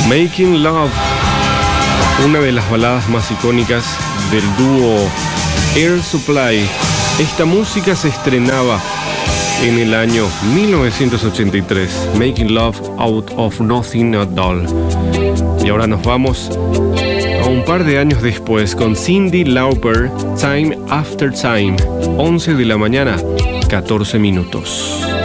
Making Love, una de las baladas más icónicas del dúo Air Supply. Esta música se estrenaba en el año 1983. Making Love Out of Nothing at All. Y ahora nos vamos a un par de años después con Cyndi Lauper, Time After Time. 11 de la mañana, 14 minutos.